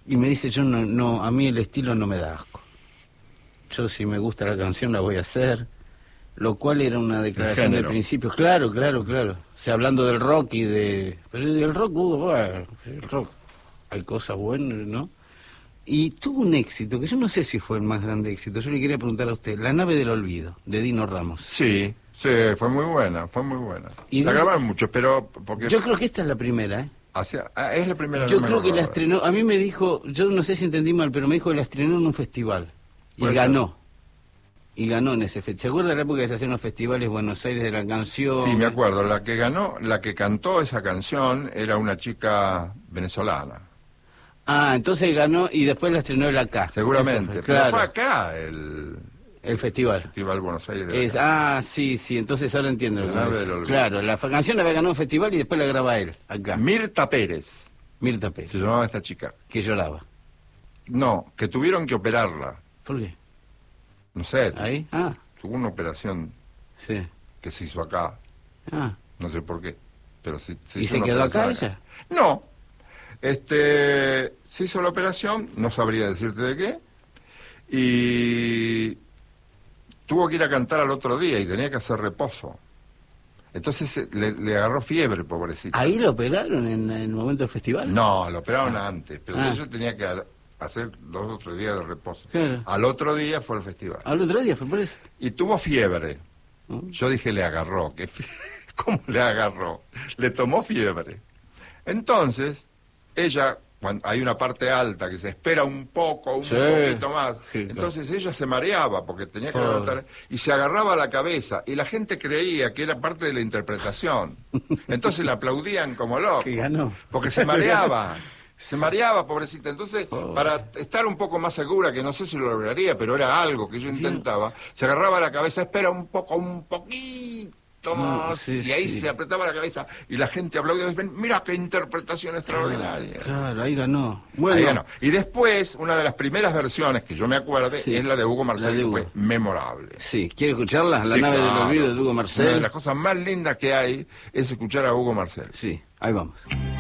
Y me dice, yo no, a mí el estilo no me da asco. Yo si me gusta la canción la voy a hacer, lo cual era una declaración de principios. Claro. O sea, hablando del rock y de... Pero el rock, bueno, el rock, hay cosas buenas, ¿no? Y tuvo un éxito, que yo no sé si fue el más grande éxito. Yo le quería preguntar a usted, La nave del olvido, de Dino Ramos. Sí, fue muy buena. Y la grabaron mucho, pero... porque yo creo que esta es la primera, ¿eh? Es la primera. Yo creo que la estrenó, a mí me dijo, yo no sé si entendí mal, pero me dijo que la estrenó en un festival. Y ganó. Y ganó en ese festival. ¿Se acuerda de la época que se hacían los festivales Buenos Aires de la canción? Sí, me acuerdo. La que ganó, la que cantó esa canción era una chica venezolana. Ah, entonces ganó y después la estrenó él acá. Seguramente. Pero fue acá el festival. El Festival Buenos Aires de la sí, entonces ahora entiendo. Claro, la canción la había ganado en un festival y después la graba él, acá. Mirta Pérez. Se llamaba esta chica. Que lloraba. No, que tuvieron que operarla. ¿Por qué? No sé. ¿Ahí? Tuvo una operación que se hizo acá. No sé por qué. Pero se ¿Y se quedó acá ella? No. Se hizo la operación, no sabría decirte de qué. Y tuvo que ir a cantar al otro día y tenía que hacer reposo. Entonces le agarró fiebre, pobrecita. ¿Ahí lo operaron en el momento del festival? No, lo operaron antes, pero ella tenía que hacer 2 o 3 días de reposo. Claro. Al otro día fue el festival. ¿Al otro día fue por eso? Y tuvo fiebre. Yo dije, le agarró. ¿Cómo le agarró? Le tomó fiebre. Entonces, ella... Cuando hay una parte alta que se espera un poquito más, entonces ella se mareaba porque tenía que levantar y se agarraba a la cabeza y la gente creía que era parte de la interpretación. Entonces le aplaudían como loco, porque se mareaba. Se mareaba, pobrecita. Entonces, para estar un poco más segura, que no sé si lo lograría, pero era algo que yo intentaba, se agarraba a la cabeza, espera un poquito más, y ahí se apretaba la cabeza y la gente aplaudía. Mira qué interpretación extraordinaria. Claro, ahí ganó. Bueno. Ahí ganó. Y después, una de las primeras versiones que yo me acuerde es la de Hugo Marcel, que fue memorable. Sí, ¿quiere escucharla? La nave del olvido de Hugo Marcel. Una de las cosas más lindas que hay es escuchar a Hugo Marcel. Sí, ahí vamos.